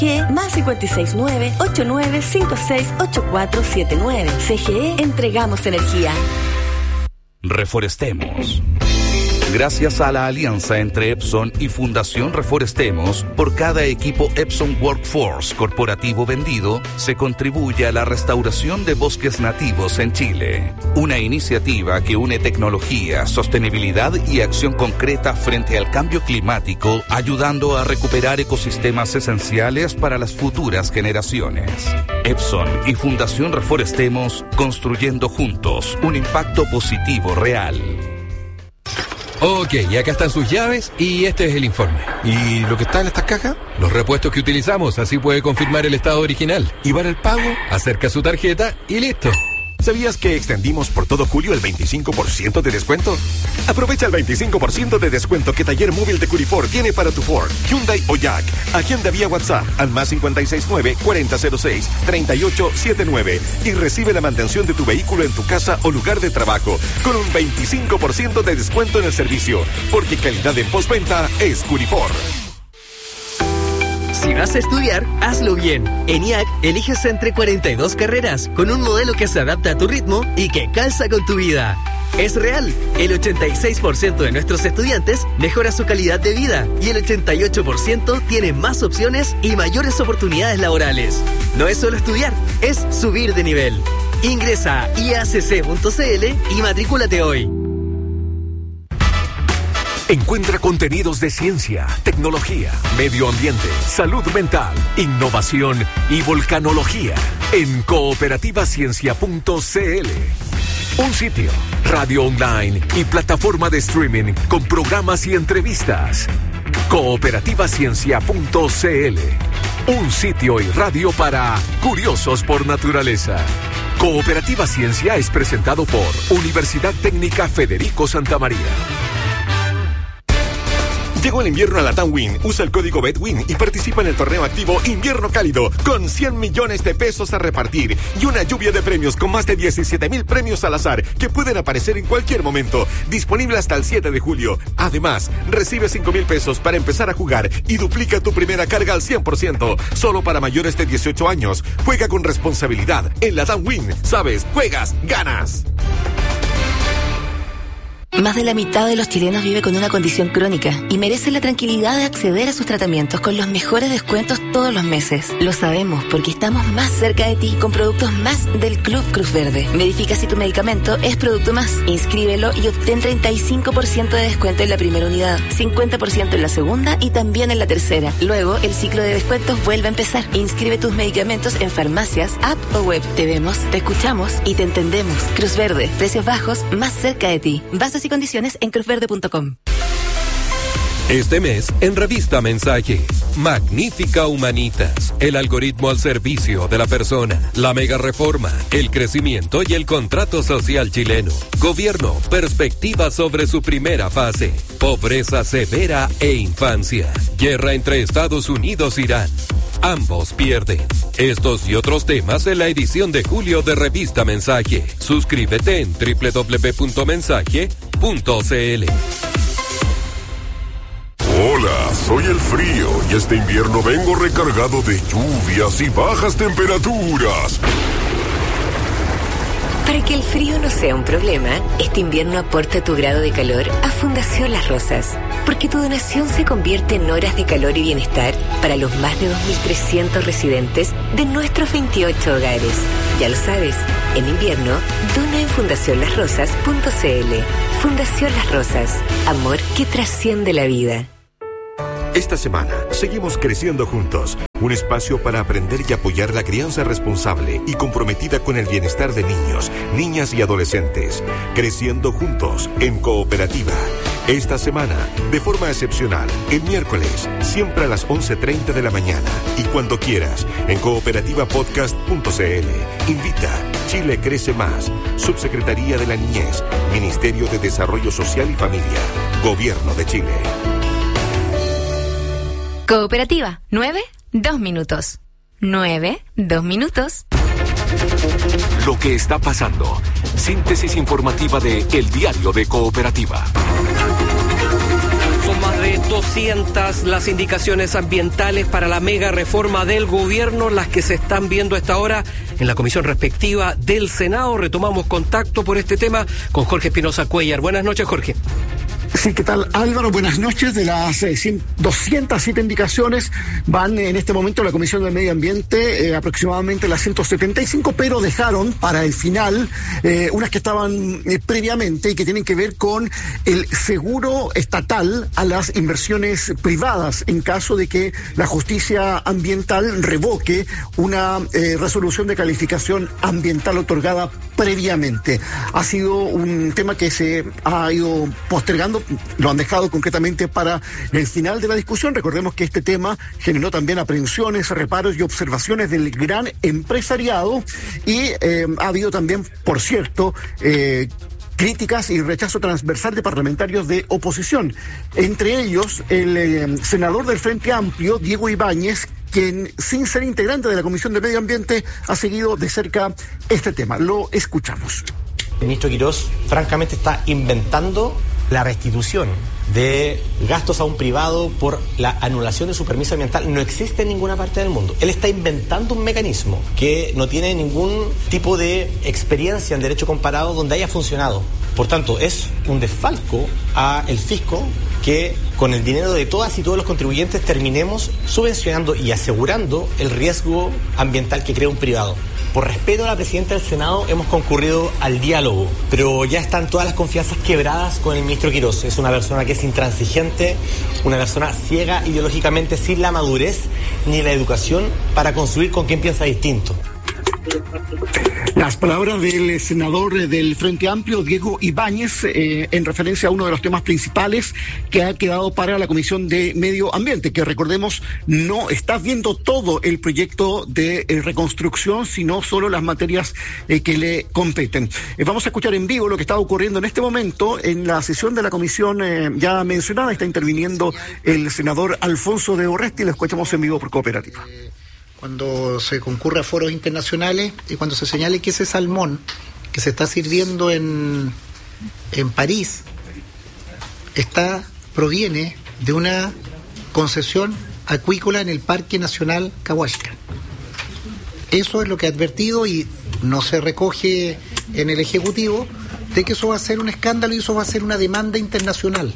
CGE más 569-8956-8479. CGE, entregamos energía. Reforestemos. Gracias a la alianza entre Epson y Fundación Reforestemos, por cada equipo Epson Workforce corporativo vendido, se contribuye a la restauración de bosques nativos en Chile. Una iniciativa que une tecnología, sostenibilidad y acción concreta frente al cambio climático, ayudando a recuperar ecosistemas esenciales para las futuras generaciones. Epson y Fundación Reforestemos, construyendo juntos un impacto positivo real. Ok, acá están sus llaves y este es el informe. ¿Y lo que está en estas cajas? Los repuestos que utilizamos, así puede confirmar el estado original. ¿Y para el pago? Acerca su tarjeta y listo. ¿Sabías que extendimos por todo julio el 25% de descuento? Aprovecha el 25% de descuento que Taller Móvil de Curifor tiene para tu Ford, Hyundai o Jack. Agenda vía WhatsApp al más 569-4006-3879 y recibe la mantención de tu vehículo en tu casa o lugar de trabajo con un 25% de descuento en el servicio, porque calidad en postventa es Curifor. Si vas a estudiar, hazlo bien. En IAC, eliges entre 42 carreras con un modelo que se adapta a tu ritmo y que calza con tu vida. Es real, el 86% de nuestros estudiantes mejora su calidad de vida y el 88% tiene más opciones y mayores oportunidades laborales. No es solo estudiar, es subir de nivel. Ingresa a iacc.cl y matrículate hoy. Encuentra contenidos de ciencia, tecnología, medio ambiente, salud mental, innovación y volcanología en cooperativaciencia.cl. Un sitio, radio online y plataforma de streaming con programas y entrevistas. Cooperativaciencia.cl. Un sitio y radio para curiosos por naturaleza. Cooperativa Ciencia es presentado por Universidad Técnica Federico Santa María. Llegó el invierno a la TAMWIN. Usa el código BETWIN y participa en el torneo activo Invierno Cálido con 100 millones de pesos a repartir y una lluvia de premios con más de 17,000 premios al azar que pueden aparecer en cualquier momento. Disponible hasta el 7 de julio. Además, recibe 5,000 pesos para empezar a jugar y duplica tu primera carga al 100%. Solo para mayores de 18 años. Juega con responsabilidad. En la TAMWIN, sabes, juegas, ganas. Más de la mitad de los chilenos vive con una condición crónica y merece la tranquilidad de acceder a sus tratamientos con los mejores descuentos todos los meses. Lo sabemos porque estamos más cerca de ti con productos más del Club Cruz Verde. Verifica si tu medicamento es producto más. Inscríbelo y obtén 35% de descuento en la primera unidad, 50% en la segunda y también en la tercera. Luego, el ciclo de descuentos vuelve a empezar. Inscribe tus medicamentos en farmacias, app o web. Te vemos, te escuchamos y te entendemos. Cruz Verde, precios bajos, más cerca de ti. Bases y condiciones en cruzverde.com. Este mes, en Revista Mensaje, Magnífica Humanitas, el algoritmo al servicio de la persona, la mega reforma, el crecimiento y el contrato social chileno, gobierno, perspectiva sobre su primera fase, pobreza severa e infancia, guerra entre Estados Unidos e Irán. Ambos pierden. Estos y otros temas en la edición de julio de Revista Mensaje. Suscríbete en www.mensaje.cl. Hola, soy el frío y este invierno vengo recargado de lluvias y bajas temperaturas. Para que el frío no sea un problema, este invierno aporta tu grado de calor a Fundación Las Rosas, porque tu donación se convierte en horas de calor y bienestar para los más de 2.300 residentes de nuestros 28 hogares. Ya lo sabes, en invierno, dona en fundacionlasrosas.cl. Fundación Las Rosas, amor que trasciende la vida. Esta semana seguimos creciendo juntos. Un espacio para aprender y apoyar la crianza responsable y comprometida con el bienestar de niños, niñas y adolescentes. Creciendo juntos en Cooperativa. Esta semana, de forma excepcional, el miércoles, siempre a las 11:30 de la mañana. Y cuando quieras, en cooperativapodcast.cl. Invita Chile Crece Más. Subsecretaría de la Niñez. Ministerio de Desarrollo Social y Familia. Gobierno de Chile. Cooperativa, 9, 2 minutos. 9, 2 minutos. Lo que está pasando. Síntesis informativa de El Diario de Cooperativa. Son más de 200 las indicaciones ambientales para la mega reforma del gobierno, las que se están viendo a esta hora en la comisión respectiva del Senado. Retomamos contacto por este tema con Jorge Espinosa Cuellar. Buenas noches, Jorge. Sí, ¿qué tal, Álvaro? Buenas noches. De las 207 indicaciones van en este momento a la Comisión de Medio Ambiente, aproximadamente las 175, pero dejaron para el final unas que estaban previamente y que tienen que ver con el seguro estatal a las inversiones privadas en caso de que la justicia ambiental revoque una resolución de calificación ambiental otorgada previamente. Ha sido un tema que se ha ido postergando. Lo han dejado concretamente para el final de la discusión. Recordemos que este tema generó también aprehensiones, reparos y observaciones del gran empresariado y ha habido también, por cierto, críticas y rechazo transversal de parlamentarios de oposición. Entre ellos, el senador del Frente Amplio, Diego Ibáñez, quien, sin ser integrante de la Comisión de Medio Ambiente, ha seguido de cerca este tema. Lo escuchamos. El ministro Quirós, francamente, está inventando la restitución de gastos a un privado por la anulación de su permiso ambiental. No existe en ninguna parte del mundo. Él está inventando un mecanismo que no tiene ningún tipo de experiencia en derecho comparado donde haya funcionado. Por tanto, es un desfalco a el fisco que con el dinero de todas y todos los contribuyentes terminemos subvencionando y asegurando el riesgo ambiental que crea un privado. Por respeto a la presidenta del Senado hemos concurrido al diálogo, pero ya están todas las confianzas quebradas con el ministro Quirós. Es una persona que es intransigente, una persona ciega ideológicamente, sin la madurez ni la educación para construir con quien piensa distinto. Las palabras del senador del Frente Amplio, Diego Ibáñez, en referencia a uno de los temas principales que ha quedado para la Comisión de Medio Ambiente, que recordemos no está viendo todo el proyecto de reconstrucción, sino solo las materias que le competen. Vamos a escuchar en vivo lo que está ocurriendo en este momento en la sesión de la comisión ya mencionada. Está interviniendo el senador Alfonso de Urresti. Lo escuchamos en vivo por Cooperativa. Cuando se concurre a foros internacionales y cuando se señale que ese salmón que se está sirviendo en París proviene de una concesión acuícola en el Parque Nacional Cahuasca. Eso es lo que ha advertido y no se recoge en el Ejecutivo, de que eso va a ser un escándalo y eso va a ser una demanda internacional.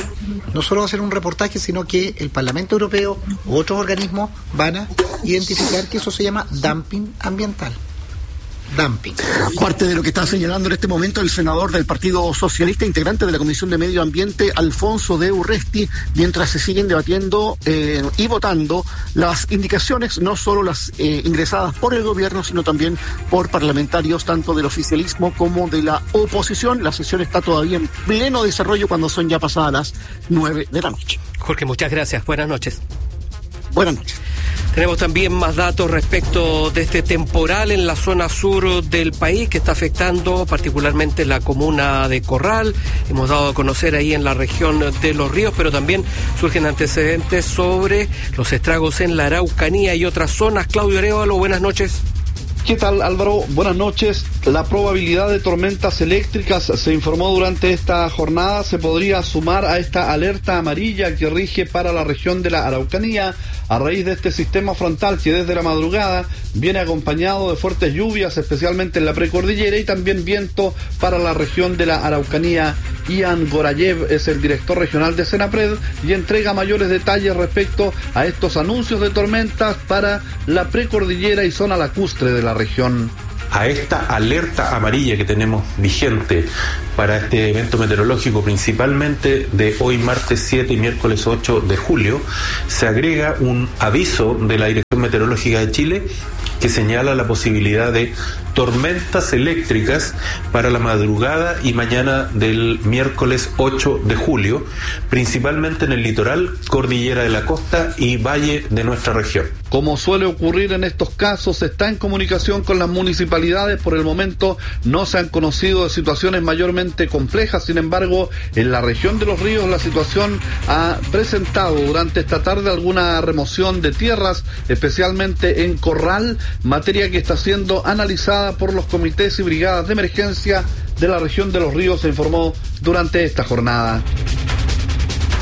No solo va a ser un reportaje, sino que el Parlamento Europeo u otros organismos van a identificar que eso se llama dumping ambiental. Dumping. Parte de lo que está señalando en este momento el senador del Partido Socialista, integrante de la Comisión de Medio Ambiente, Alfonso de Urresti, mientras se siguen debatiendo y votando las indicaciones, no solo las ingresadas por el gobierno, sino también por parlamentarios tanto del oficialismo como de la oposición. La sesión está todavía en pleno desarrollo cuando son ya pasadas las 9 de la noche. Jorge, muchas gracias. Buenas noches. Buenas noches. Tenemos también más datos respecto de este temporal en la zona sur del país que está afectando particularmente la comuna de Corral. Hemos dado a conocer ahí en la región de Los Ríos, pero también surgen antecedentes sobre los estragos en la Araucanía y otras zonas. Claudio Arévalo, buenas noches. ¿Qué tal, Álvaro? Buenas noches. La probabilidad de tormentas eléctricas se informó durante esta jornada. Se podría sumar a esta alerta amarilla que rige para la región de la Araucanía a raíz de este sistema frontal que desde la madrugada viene acompañado de fuertes lluvias, especialmente en la precordillera, y también viento para la región de la Araucanía. Ian Gorayev es el director regional de Senapred y entrega mayores detalles respecto a estos anuncios de tormentas para la precordillera y zona lacustre de la región. A esta alerta amarilla que tenemos vigente para este evento meteorológico, principalmente de hoy martes 7 y miércoles 8 de julio, se agrega un aviso de la Dirección Meteorológica de Chile que señala la posibilidad de tormentas eléctricas para la madrugada y mañana del miércoles 8 de julio, principalmente en el litoral, cordillera de la costa y valle de nuestra región. Como suele ocurrir en estos casos, se está en comunicación con las municipalidades. Por el momento no se han conocido de situaciones mayormente complejas. Sin embargo, en la región de Los Ríos la situación ha presentado durante esta tarde alguna remoción de tierras, especialmente en Corral, materia que está siendo analizada por los comités y brigadas de emergencia de la región de Los Ríos, se informó durante esta jornada.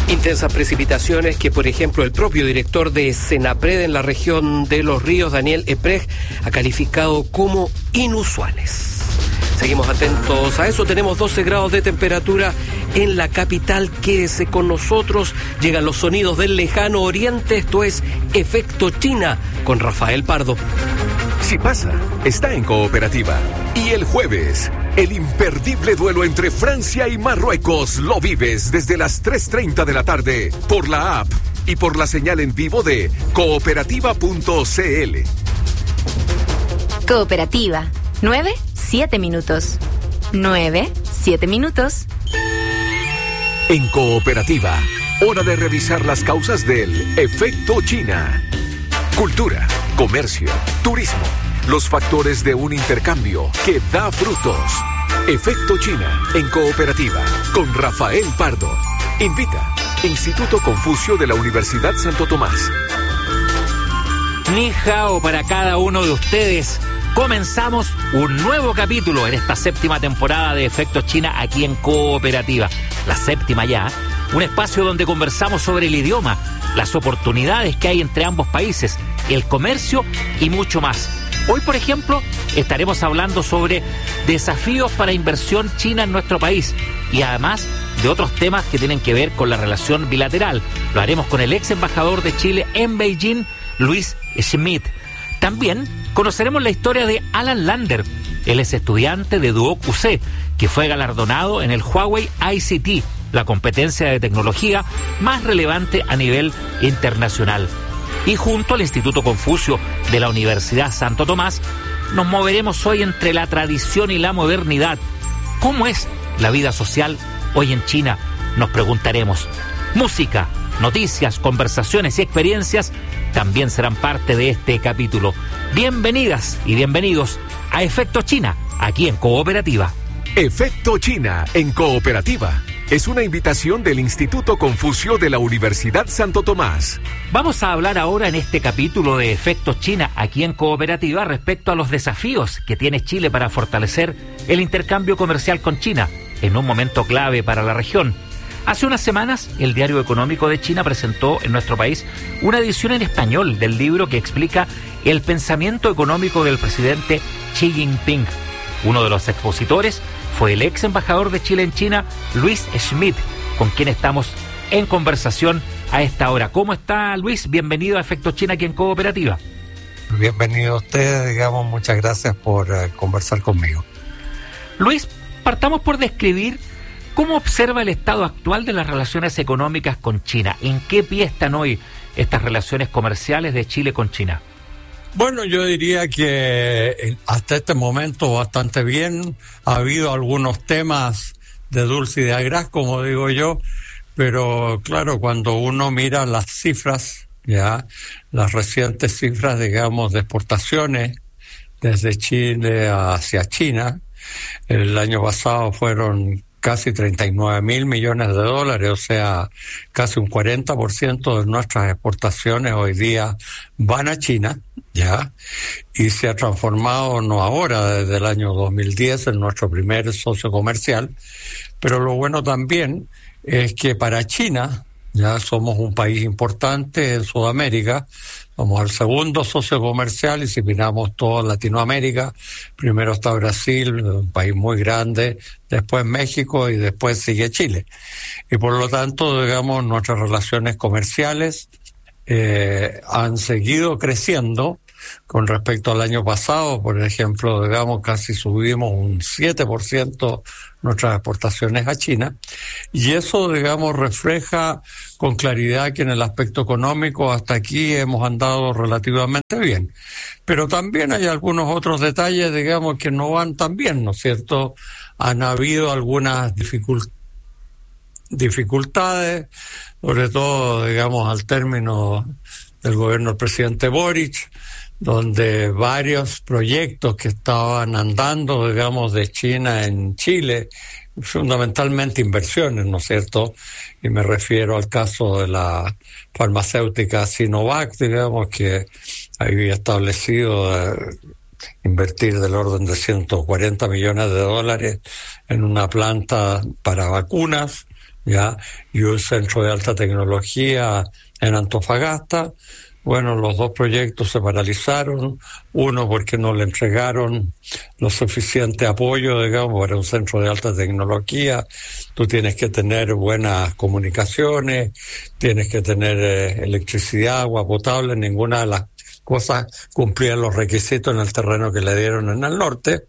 Intensas precipitaciones que, por ejemplo, el propio director de Senapred en la región de Los Ríos, Daniel Epreg, ha calificado como inusuales. Seguimos atentos a eso. Tenemos 12 grados de temperatura en la capital. Quédese con nosotros. Llegan los sonidos del lejano oriente. Esto es Efecto China con Rafael Pardo. Si pasa, está en Cooperativa. Y el jueves, el imperdible duelo entre Francia y Marruecos lo vives desde las 3:30 de la tarde por la app y por la señal en vivo de cooperativa.cl. Cooperativa. 9-7 minutos. 9-7 minutos. En Cooperativa, hora de revisar las causas del efecto China. Cultura, comercio, turismo, los factores de un intercambio que da frutos. Efecto China en Cooperativa con Rafael Pardo. Invita Instituto Confucio de la Universidad Santo Tomás. Ni hao para cada uno de ustedes. Comenzamos un nuevo capítulo en esta 7ª temporada de Efecto China aquí en Cooperativa. La 7ª ya, un espacio donde conversamos sobre el idioma, las oportunidades que hay entre ambos países, el comercio y mucho más. Hoy, por ejemplo, estaremos hablando sobre desafíos para inversión china en nuestro país y además de otros temas que tienen que ver con la relación bilateral. Lo haremos con el ex embajador de Chile en Beijing, Luis Schmidt. También conoceremos la historia de Alan Lander. Él es estudiante de Duoc UC, que fue galardonado en el Huawei ICT, la competencia de tecnología más relevante a nivel internacional. Y junto al Instituto Confucio de la Universidad Santo Tomás, nos moveremos hoy entre la tradición y la modernidad. ¿Cómo es la vida social hoy en China? Nos preguntaremos. Música, noticias, conversaciones y experiencias también serán parte de este capítulo. Bienvenidas y bienvenidos a Efecto China, aquí en Cooperativa. Efecto China en Cooperativa es una invitación del Instituto Confucio de la Universidad Santo Tomás. Vamos a hablar ahora en este capítulo de Efecto China, aquí en Cooperativa, respecto a los desafíos que tiene Chile para fortalecer el intercambio comercial con China, en un momento clave para la región. Hace unas semanas, el Diario Económico de China presentó en nuestro país una edición en español del libro que explica el pensamiento económico del presidente Xi Jinping. Uno de los expositores fue el ex embajador de Chile en China, Luis Schmidt, con quien estamos en conversación a esta hora. ¿Cómo está, Luis? Bienvenido a Efecto China aquí en Cooperativa. Bienvenido a ustedes, muchas gracias por conversar conmigo. Luis, partamos por describir ¿cómo observa el estado actual de las relaciones económicas con China? ¿En qué pie están hoy estas relaciones comerciales de Chile con China? Bueno, yo diría que hasta este momento bastante bien. Ha habido algunos temas de dulce y de agraz, como digo yo, pero claro, cuando uno mira las cifras, ya las recientes cifras, de exportaciones desde Chile hacia China, el año pasado fueron casi 39.000 millones de dólares, o sea, casi un 40% de nuestras exportaciones hoy día van a China, ya, y se ha transformado, no ahora, desde el año 2010, en nuestro primer socio comercial, pero lo bueno también es que para China, ya somos un país importante en Sudamérica, somos el segundo socio comercial y si miramos toda Latinoamérica, primero está Brasil, un país muy grande, después México y después sigue Chile. Y por lo tanto, nuestras relaciones comerciales han seguido creciendo. Con respecto al año pasado, por ejemplo, casi subimos un 7% nuestras exportaciones a China, y eso, refleja con claridad que en el aspecto económico hasta aquí hemos andado relativamente bien. Pero también hay algunos otros detalles, que no van tan bien, ¿no es cierto? Han habido algunas dificultades, sobre todo, al término del gobierno del presidente Boric, donde varios proyectos que estaban andando, de China en Chile, fundamentalmente inversiones, ¿no es cierto? Y me refiero al caso de la farmacéutica Sinovac, que había establecido invertir del orden de 140 millones de dólares en una planta para vacunas, ya, y un centro de alta tecnología en Antofagasta. Bueno, los dos proyectos se paralizaron, uno porque no le entregaron lo suficiente apoyo, digamos, para un centro de alta tecnología. Tú tienes que tener buenas comunicaciones, tienes que tener electricidad, agua potable, ninguna de las cosas cumplían los requisitos en el terreno que le dieron en el norte.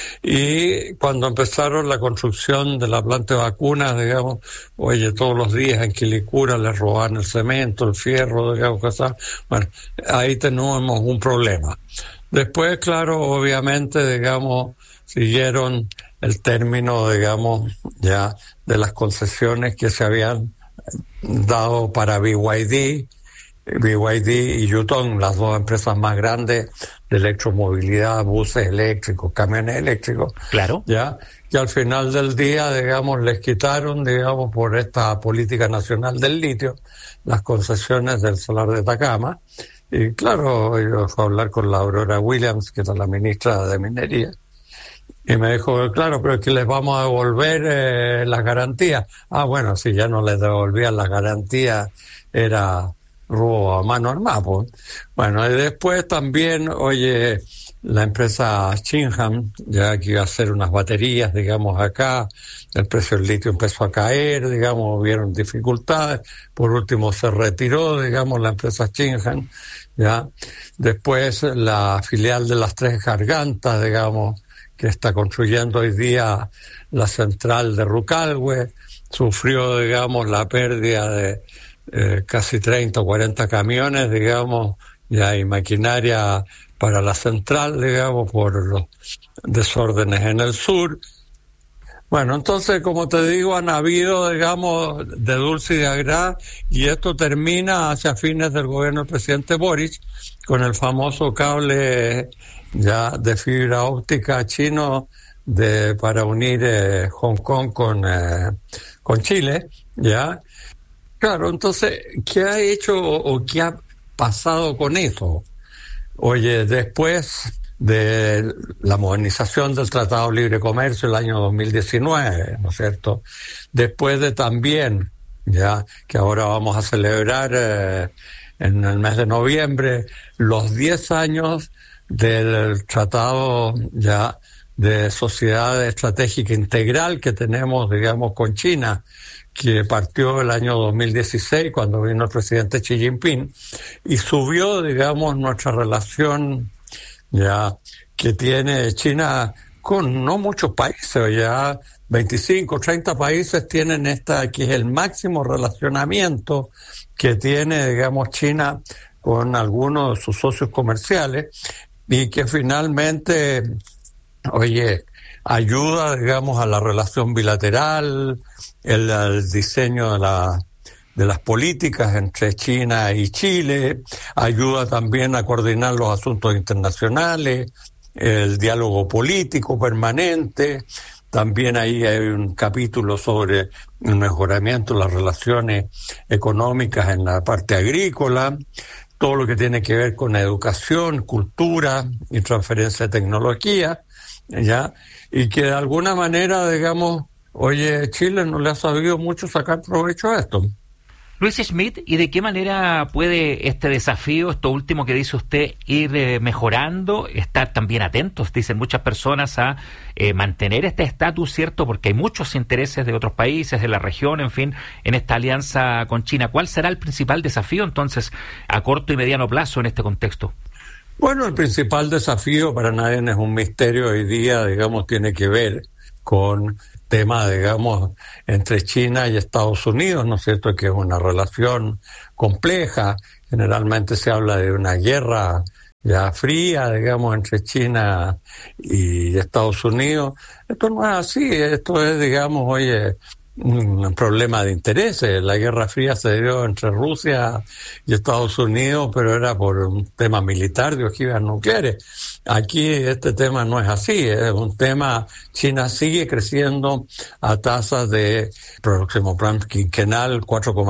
Y cuando empezaron la construcción de la planta de vacunas, digamos, oye, todos los días en Quilicura les robaban el cemento, el fierro, digamos, cosas. Bueno, ahí tenemos un problema. Después, claro, obviamente, digamos, siguieron el término, digamos, ya de las concesiones que se habían dado para BYD y Yutong, las dos empresas más grandes de electromovilidad, buses eléctricos, camiones eléctricos. Claro. Ya, que al final del día, digamos, les quitaron, digamos, por esta política nacional del litio, las concesiones del Salar de Atacama. Y claro, yo fui a hablar con la Aurora Williams, que era la ministra de Minería, y me dijo, claro, pero es que les vamos a devolver las garantías. Ah, bueno, si ya no les devolvían las garantías, era robo a mano armada, pues. Bueno, y después también, oye, la empresa Chingham, ya que iba a hacer unas baterías, digamos, acá, el precio del litio empezó a caer, digamos, hubieron dificultades, por último se retiró, digamos, la empresa Chingham, ya. Después la filial de las Tres Gargantas, digamos, que está construyendo hoy día la central de Rucalhue, sufrió, digamos, la pérdida de casi 30 o 40 camiones, digamos, ya hay maquinaria para la central, digamos, por los desórdenes en el sur. Bueno, entonces, como te digo, han habido, digamos, de dulce y de agraz, y esto termina hacia fines del gobierno del presidente Boric, con el famoso cable ya de fibra óptica chino para unir Hong Kong con Chile, ya. Claro, entonces, ¿qué ha hecho o qué ha pasado con eso? Oye, después de la modernización del Tratado de Libre Comercio el año 2019, ¿no es cierto? Después de también, ya que ahora vamos a celebrar en el mes de noviembre los 10 años del Tratado ya de Sociedad Estratégica Integral que tenemos, digamos, con China, que partió el año 2016 cuando vino el presidente Xi Jinping y subió, digamos, nuestra relación ya que tiene China con no muchos países, ya 25, 30 países tienen que es el máximo relacionamiento que tiene, digamos, China con algunos de sus socios comerciales y que finalmente, oye, ayuda, digamos, a la relación bilateral, el diseño de las políticas entre China y Chile, ayuda también a coordinar los asuntos internacionales, el diálogo político permanente. También ahí hay un capítulo sobre el mejoramiento de las relaciones económicas en la parte agrícola, todo lo que tiene que ver con educación, cultura y transferencia de tecnología, ¿ya? Y que de alguna manera, digamos, oye, Chile no le ha sabido mucho sacar provecho a esto. Luis Schmidt, ¿y de qué manera puede este desafío, esto último que dice usted, ir mejorando, estar también atentos, dicen muchas personas, a mantener este estatus, ¿cierto? Porque hay muchos intereses de otros países, de la región, en fin, en esta alianza con China. ¿Cuál será el principal desafío, entonces, a corto y mediano plazo en este contexto? Bueno, el principal desafío para nadie es un misterio hoy día, digamos, tiene que ver con tema, digamos, entre China y Estados Unidos, ¿no es cierto?, que es una relación compleja. Generalmente se habla de una guerra ya fría, digamos, entre China y Estados Unidos. Esto no es así, esto es, digamos, oye, un problema de intereses. La Guerra Fría se dio entre Rusia y Estados Unidos, pero era por un tema militar de ojivas nucleares. Aquí este tema no es así, es un tema, China sigue creciendo a tasas de próximo plan quinquenal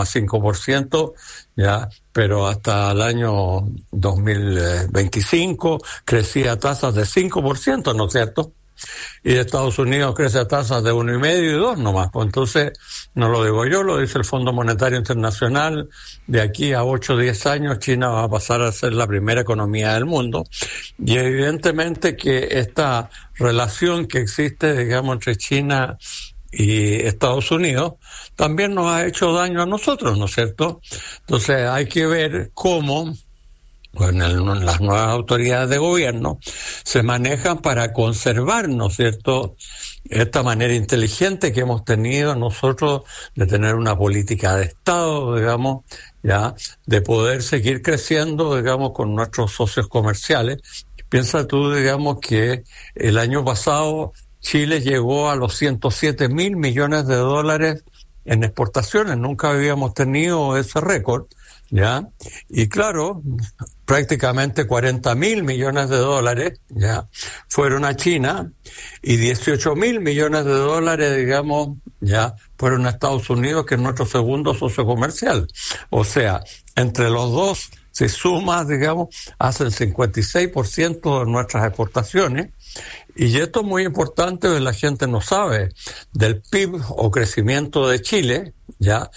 4,5%, ya, pero hasta el año 2025 crecía a tasas de 5%, ¿no es cierto? y Estados Unidos crece a tasas de 1,5 y 2 nomás. Pues entonces, no lo digo yo, lo dice el Fondo Monetario Internacional, de aquí a 8 o 10 años China va a pasar a ser la primera economía del mundo, y evidentemente que esta relación que existe, digamos, entre China y Estados Unidos también nos ha hecho daño a nosotros, ¿no es cierto? Entonces hay que ver cómo las nuevas autoridades de gobierno se manejan para conservar, ¿no es cierto?, esta manera inteligente que hemos tenido nosotros de tener una política de Estado, digamos, ya, de poder seguir creciendo, digamos, con nuestros socios comerciales. Piensa tú, digamos, que el año pasado Chile llegó a los 107.000 millones de dólares en exportaciones. Nunca habíamos tenido ese récord, ¿ya? Y claro, prácticamente 40.000 millones de dólares, ¿ya?, fueron a China, y 18.000 millones de dólares, digamos, ya, fueron a Estados Unidos, que es nuestro segundo socio comercial. O sea, entre los dos, si sumas, digamos, hacen 56% de nuestras exportaciones. Y esto es muy importante, la gente no sabe, del PIB o crecimiento de Chile, ya,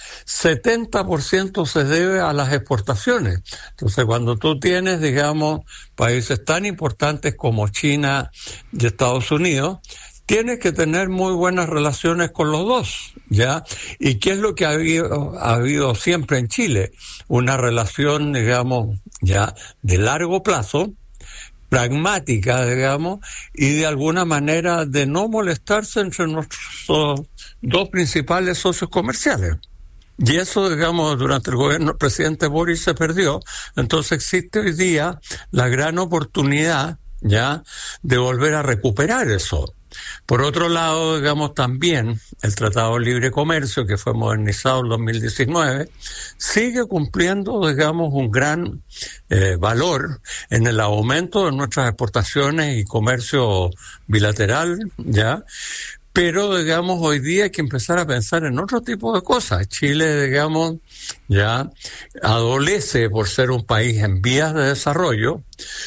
70% se debe a las exportaciones. Entonces, cuando tú tienes, digamos, países tan importantes como China y Estados Unidos, tienes que tener muy buenas relaciones con los dos, ¿ya? ¿Y qué es lo que ha habido siempre en Chile? Una relación, digamos, ya, de largo plazo, pragmática, digamos, y de alguna manera de no molestarse entre nuestros dos principales socios comerciales. Y eso, digamos, durante el gobierno del presidente Boric se perdió. Entonces existe hoy día la gran oportunidad, ya, de volver a recuperar eso. Por otro lado, digamos, también el Tratado de Libre Comercio, que fue modernizado en 2019, sigue cumpliendo, digamos, un gran valor en el aumento de nuestras exportaciones y comercio bilateral, ¿ya? Pero, digamos, hoy día hay que empezar a pensar en otro tipo de cosas. Chile, digamos, ya adolece por ser un país en vías de desarrollo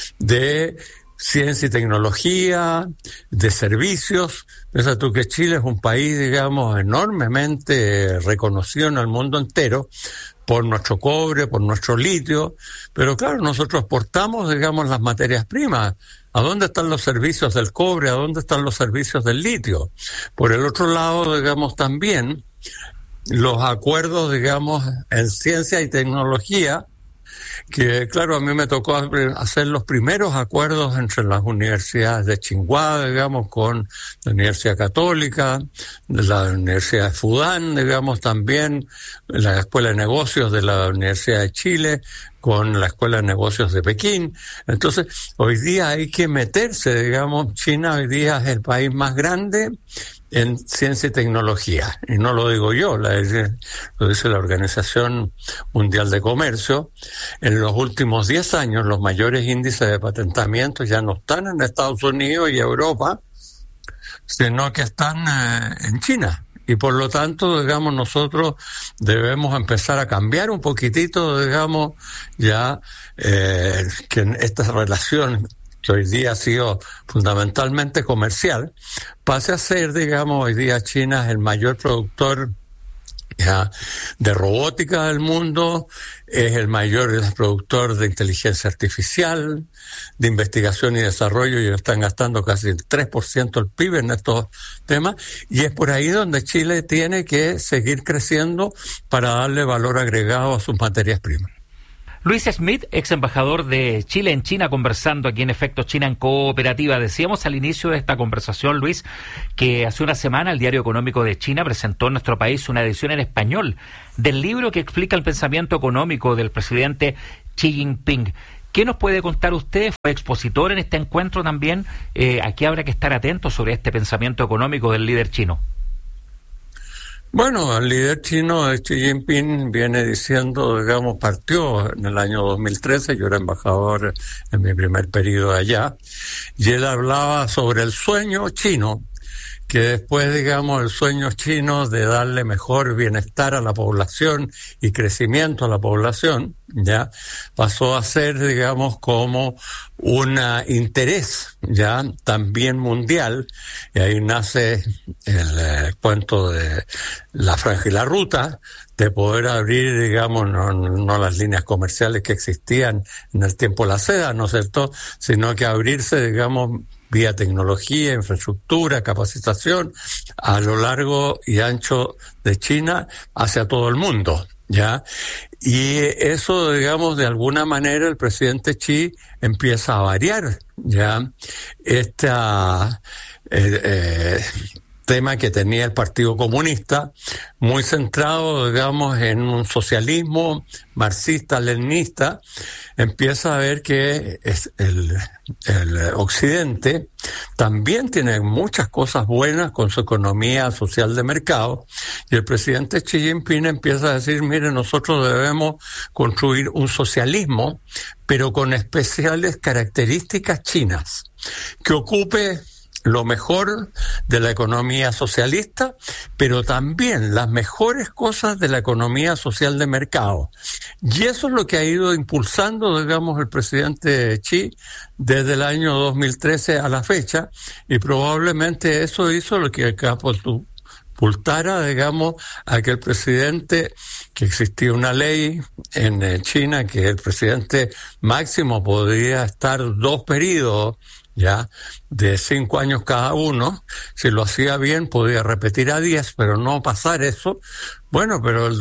de ciencia y tecnología, de servicios. Piensa tú que Chile es un país, digamos, enormemente reconocido en el mundo entero por nuestro cobre, por nuestro litio, pero claro, nosotros exportamos, digamos, las materias primas. ¿A dónde están los servicios del cobre? ¿A dónde están los servicios del litio? Por el otro lado, digamos, también los acuerdos, digamos, en ciencia y tecnología, que claro, a mí me tocó hacer los primeros acuerdos entre las universidades de Tsinghua, digamos, con la Universidad Católica, la Universidad de Fudan, digamos, también la Escuela de Negocios de la Universidad de Chile, con la Escuela de Negocios de Pekín. Entonces, hoy día hay que meterse, digamos, China hoy día es el país más grande en ciencia y tecnología, y no lo digo yo, lo dice la Organización Mundial de Comercio. En los últimos 10 años los mayores índices de patentamiento ya no están en Estados Unidos y Europa, sino que están en China. Y por lo tanto, digamos, nosotros debemos empezar a cambiar un poquitito, digamos, ya que en esta relación que hoy día ha sido fundamentalmente comercial, pase a ser, digamos, hoy día China es el mayor productor ya de robótica del mundo, es el mayor productor de inteligencia artificial, de investigación y desarrollo, y están gastando casi el 3% del PIB en estos temas, y es por ahí donde Chile tiene que seguir creciendo para darle valor agregado a sus materias primas. Luis Schmidt, ex embajador de Chile en China, conversando aquí en Efecto China en Cooperativa. Decíamos al inicio de esta conversación, Luis, que hace una semana el Diario Económico de China presentó en nuestro país una edición en español del libro que explica el pensamiento económico del presidente Xi Jinping. ¿Qué nos puede contar usted? Fue expositor en este encuentro también. ¿A qué habrá que estar atentos sobre este pensamiento económico del líder chino? Bueno, el líder chino, Xi Jinping, viene diciendo, digamos, partió en el año 2013, yo era embajador en mi primer periodo allá, y él hablaba sobre el sueño chino, que después, digamos, el sueño chino de darle mejor bienestar a la población y crecimiento a la población, ya pasó a ser, digamos, como un interés, ya también mundial, y ahí nace el cuento de la franja y la ruta, de poder abrir, digamos, no las líneas comerciales que existían en el tiempo de la seda, ¿no es cierto?, sino que abrirse, digamos, vía tecnología, infraestructura, capacitación, a lo largo y ancho de China hacia todo el mundo, ¿ya? Y eso, digamos, de alguna manera el presidente Xi empieza a variar, ¿ya? Tema que tenía el Partido Comunista, muy centrado, digamos, en un socialismo marxista-leninista, empieza a ver que el Occidente también tiene muchas cosas buenas con su economía social de mercado, y el presidente Xi Jinping empieza a decir, mire, nosotros debemos construir un socialismo, pero con especiales características chinas, que ocupe lo mejor de la economía socialista, pero también las mejores cosas de la economía social de mercado. Y eso es lo que ha ido impulsando, digamos, el presidente Xi desde el año 2013 a la fecha, y probablemente eso hizo lo que catapultara, digamos, a que el presidente, que existía una ley en China que el presidente máximo podía estar 2 periodos, ya, de 5 años cada uno. Si lo hacía bien podía repetir a 10, pero no pasar eso. Bueno, pero el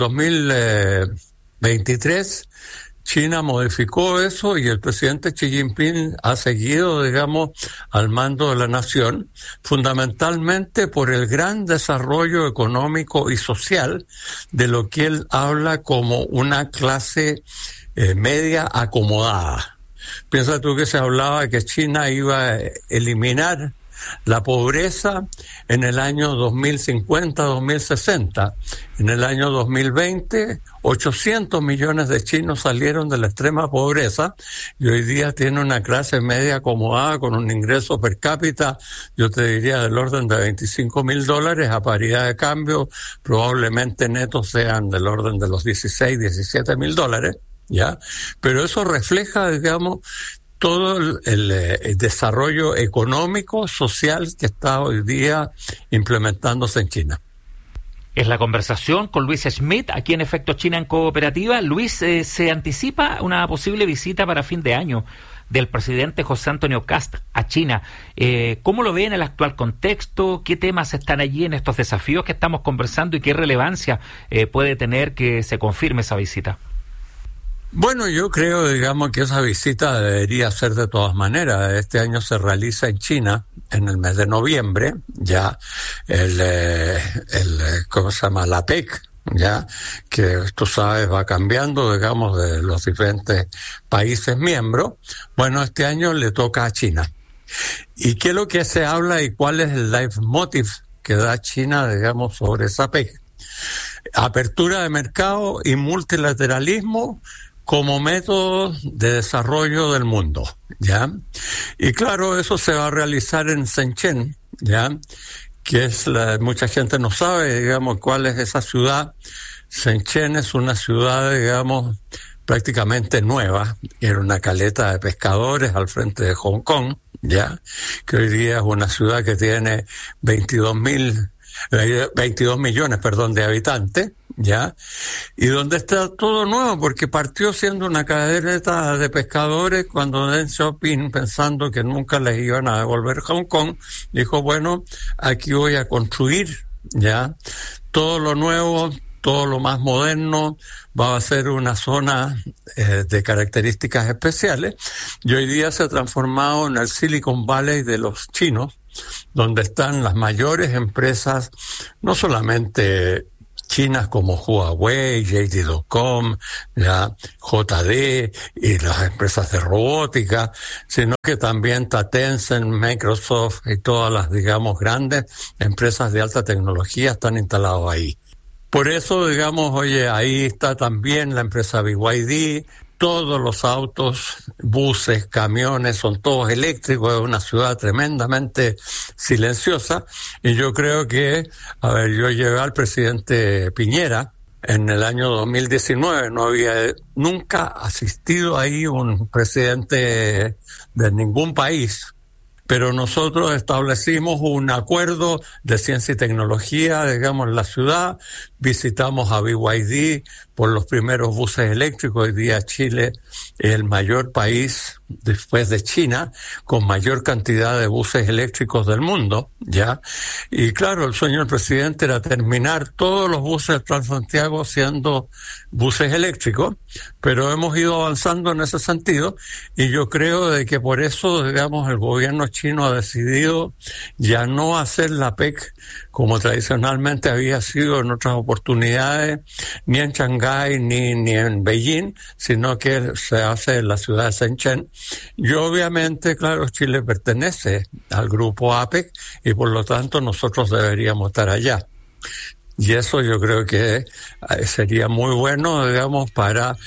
2023 China modificó eso y el presidente Xi Jinping ha seguido, digamos, al mando de la nación, fundamentalmente por el gran desarrollo económico y social de lo que él habla como una clase media acomodada. Piensa tú que se hablaba que China iba a eliminar la pobreza en el año 2050-2060. En el año 2020, 800 millones de chinos salieron de la extrema pobreza y hoy día tiene una clase media acomodada con un ingreso per cápita, yo te diría, del orden de $25,000, a paridad de cambio, probablemente netos sean del orden de los $16,000-17,000. ¿Ya? Pero eso refleja, digamos, todo el desarrollo económico, social que está hoy día implementándose en China. Es la conversación con Luis Schmidt, aquí en Efecto China en Cooperativa. Luis, se anticipa una posible visita para fin de año del presidente José Antonio Kast a China. ¿Cómo lo ve en el actual contexto? ¿Qué temas están allí en estos desafíos que estamos conversando y qué relevancia puede tener que se confirme esa visita? Bueno, yo creo, digamos, que esa visita debería ser de todas maneras. Este año se realiza en China, en el mes de noviembre, ya, ¿cómo se llama? La PEC, ya, que tú sabes va cambiando, digamos, de los diferentes países miembros. Bueno, este año le toca a China. ¿Y qué es lo que se habla y cuál es el leitmotiv que da China, digamos, sobre esa PEC? Apertura de mercado y multilateralismo como método de desarrollo del mundo, ¿ya? Y claro, eso se va a realizar en Shenzhen, ¿ya? Que es mucha gente no sabe, digamos, cuál es esa ciudad. Shenzhen es una ciudad, digamos, prácticamente nueva, era una caleta de pescadores al frente de Hong Kong, ¿ya? Que hoy día es una ciudad que tiene 22 millones, de habitantes, ¿ya? Y donde está todo nuevo, porque partió siendo una cadena de pescadores cuando Deng Xiaoping, pensando que nunca les iban a devolver Hong Kong, dijo, bueno, aquí voy a construir, ¿ya? Todo lo nuevo, todo lo más moderno, va a ser una zona de características especiales, y hoy día se ha transformado en el Silicon Valley de los chinos, donde están las mayores empresas, no solamente chinas como Huawei, JD.com, la JD y las empresas de robótica, sino que también Tencent, Microsoft y todas las, digamos, grandes empresas de alta tecnología están instalados ahí. Por eso, digamos, oye, ahí está también la empresa BYD, todos los autos, buses, camiones, son todos eléctricos, es una ciudad tremendamente silenciosa, y yo creo que, yo llevé al presidente Piñera en el año 2019, no había nunca asistido ahí un presidente de ningún país, pero nosotros establecimos un acuerdo de ciencia y tecnología, digamos, en la ciudad, visitamos a BYD por los primeros buses eléctricos. Hoy día Chile es el mayor país, después de China, con mayor cantidad de buses eléctricos del mundo, ¿ya? Y claro, el sueño del presidente era terminar todos los buses de Transantiago siendo buses eléctricos, pero hemos ido avanzando en ese sentido, y yo creo de que por eso, digamos, el gobierno chino ha decidido ya no hacer la PEC como tradicionalmente había sido en otras oportunidades, ni en Shanghái ni en Beijing, sino que se hace en la ciudad de Shenzhen. Y obviamente, claro, Chile pertenece al grupo APEC y por lo tanto nosotros deberíamos estar allá. Y eso yo creo que sería muy bueno, digamos, para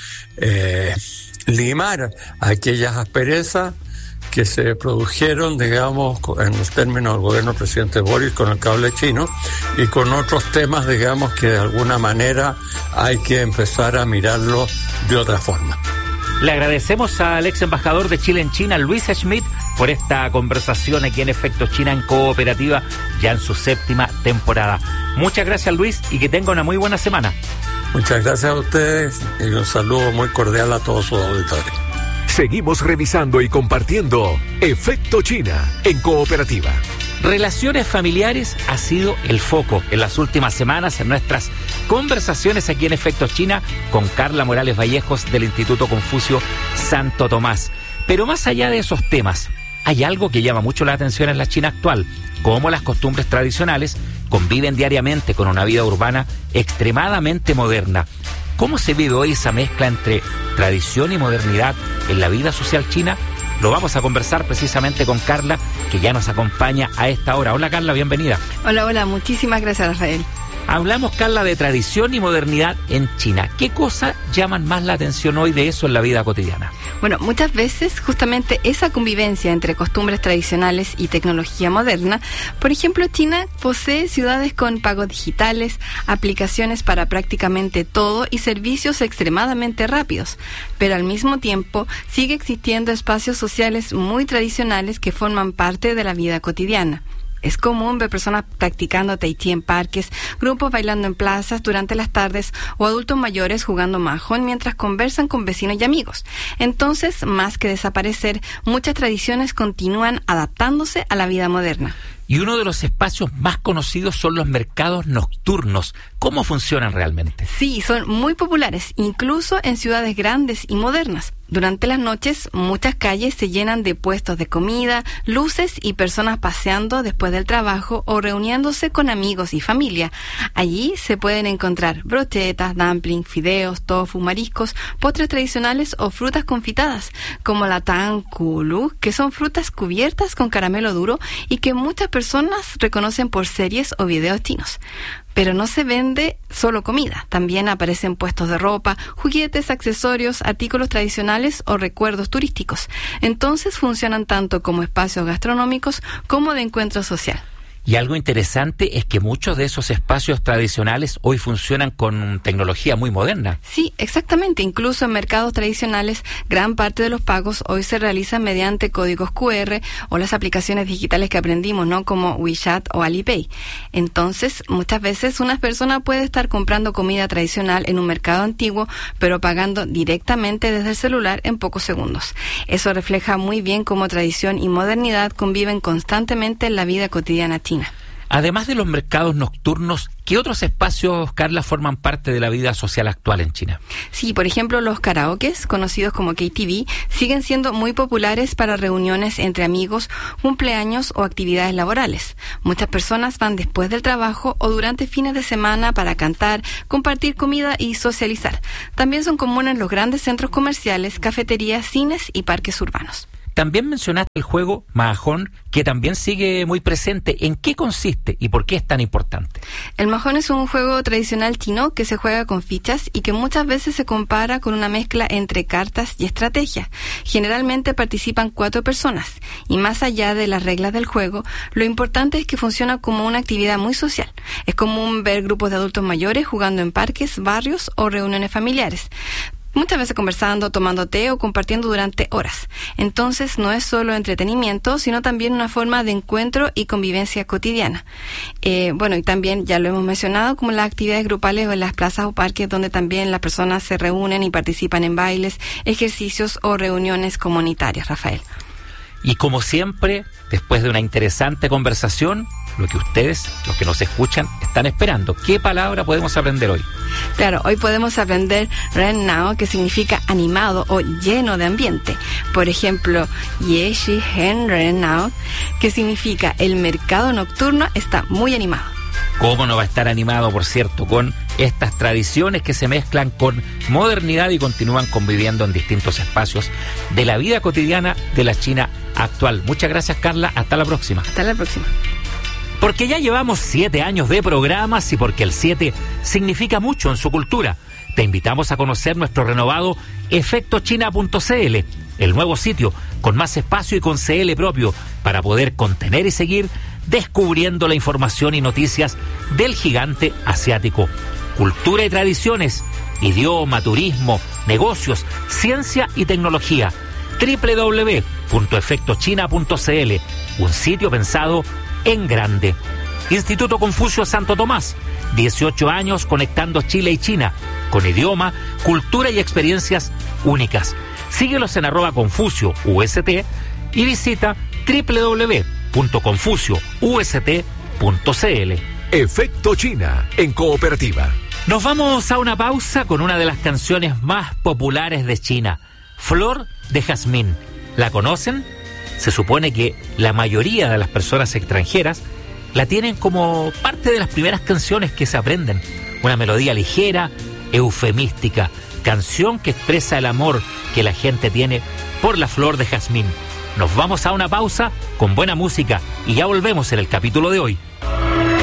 limar aquellas asperezas que se produjeron, digamos, en los términos del gobierno del presidente Boris con el cable chino y con otros temas, digamos, que de alguna manera hay que empezar a mirarlo de otra forma. Le agradecemos al ex embajador de Chile en China, Luis Schmidt, por esta conversación aquí en Efecto China en Cooperativa, ya en su 7ª temporada. Muchas gracias, Luis, y que tenga una muy buena semana. Muchas gracias a ustedes y un saludo muy cordial a todos sus auditores. Seguimos revisando y compartiendo Efecto China en Cooperativa. Relaciones familiares ha sido el foco en las últimas semanas en nuestras conversaciones aquí en Efecto China con Carla Morales Vallejos del Instituto Confucio Santo Tomás. Pero más allá de esos temas, hay algo que llama mucho la atención en la China actual, cómo las costumbres tradicionales conviven diariamente con una vida urbana extremadamente moderna. ¿Cómo se vive hoy esa mezcla entre tradición y modernidad en la vida social china? Lo vamos a conversar precisamente con Carla, que ya nos acompaña a esta hora. Hola, Carla, bienvenida. Hola, muchísimas gracias, Rafael. Hablamos, Carla, de tradición y modernidad en China. ¿Qué cosas llaman más la atención hoy de eso en la vida cotidiana? Bueno, muchas veces justamente esa convivencia entre costumbres tradicionales y tecnología moderna. Por ejemplo, China posee ciudades con pagos digitales, aplicaciones para prácticamente todo y servicios extremadamente rápidos. Pero al mismo tiempo sigue existiendo espacios sociales muy tradicionales que forman parte de la vida cotidiana. Es común ver personas practicando tai chi en parques, grupos bailando en plazas durante las tardes o adultos mayores jugando mahjong mientras conversan con vecinos y amigos. Entonces, más que desaparecer, muchas tradiciones continúan adaptándose a la vida moderna. Y uno de los espacios más conocidos son los mercados nocturnos. ¿Cómo funcionan realmente? Sí, son muy populares, incluso en ciudades grandes y modernas. Durante las noches, muchas calles se llenan de puestos de comida, luces y personas paseando después del trabajo o reuniéndose con amigos y familia. Allí se pueden encontrar brochetas, dumplings, fideos, tofu, mariscos, postres tradicionales o frutas confitadas, como la tang kulu, que son frutas cubiertas con caramelo duro y que muchas personas reconocen por series o videos chinos. Pero no se vende solo comida, también aparecen puestos de ropa, juguetes, accesorios, artículos tradicionales o recuerdos turísticos. Entonces funcionan tanto como espacios gastronómicos como de encuentro social. Y algo interesante es que muchos de esos espacios tradicionales hoy funcionan con tecnología muy moderna. Sí, exactamente. Incluso en mercados tradicionales, gran parte de los pagos hoy se realizan mediante códigos QR o las aplicaciones digitales que aprendimos, ¿no? Como WeChat o Alipay. Entonces, muchas veces una persona puede estar comprando comida tradicional en un mercado antiguo, pero pagando directamente desde el celular en pocos segundos. Eso refleja muy bien cómo tradición y modernidad conviven constantemente en la vida cotidiana china. Además de los mercados nocturnos, ¿qué otros espacios, Carla, forman parte de la vida social actual en China? Sí, por ejemplo, los karaokes, conocidos como KTV, siguen siendo muy populares para reuniones entre amigos, cumpleaños o actividades laborales. Muchas personas van después del trabajo o durante fines de semana para cantar, compartir comida y socializar. También son comunes los grandes centros comerciales, cafeterías, cines y parques urbanos. También mencionaste el juego Mahjong, que también sigue muy presente. ¿En qué consiste y por qué es tan importante? El Mahjong es un juego tradicional chino que se juega con fichas y que muchas veces se compara con una mezcla entre cartas y estrategia. Generalmente participan 4 personas y más allá de las reglas del juego, lo importante es que funciona como una actividad muy social. Es común ver grupos de adultos mayores jugando en parques, barrios o reuniones familiares. Muchas veces conversando, tomando té o compartiendo durante horas. Entonces no es solo entretenimiento, sino también una forma de encuentro y convivencia cotidiana. Y también ya lo hemos mencionado, como las actividades grupales o en las plazas o parques donde también las personas se reúnen y participan en bailes, ejercicios o reuniones comunitarias, Rafael. Y como siempre, después de una interesante conversación, lo que ustedes, los que nos escuchan, están esperando. ¿Qué palabra podemos aprender hoy? Claro, hoy podemos aprender Ren Nao, que significa animado o lleno de ambiente. Por ejemplo, Ye Shi Hen Ren Nao, que significa el mercado nocturno está muy animado. ¿Cómo no va a estar animado, por cierto, con estas tradiciones que se mezclan con modernidad y continúan conviviendo en distintos espacios de la vida cotidiana de la China actual? Muchas gracias, Carla. Hasta la próxima. Hasta la próxima. Porque ya llevamos 7 años de programas y porque el 7 significa mucho en su cultura, te invitamos a conocer nuestro renovado efectochina.cl, el nuevo sitio con más espacio y con CL propio para poder contener y seguir descubriendo la información y noticias del gigante asiático. Cultura y tradiciones, idioma, turismo, negocios, ciencia y tecnología. www.efectochina.cl, un sitio pensado en grande. Instituto Confucio Santo Tomás, 18 años conectando Chile y China, con idioma, cultura y experiencias únicas. Síguelos en @ConfucioUST y visita www.confucioust.cl. Efecto China en Cooperativa. Nos vamos a una pausa con una de las canciones más populares de China, Flor de Jazmín. ¿La conocen? Se supone que la mayoría de las personas extranjeras la tienen como parte de las primeras canciones que se aprenden. Una melodía ligera, eufemística, canción que expresa el amor que la gente tiene por la flor de jazmín. Nos vamos a una pausa con buena música y ya volvemos en el capítulo de hoy.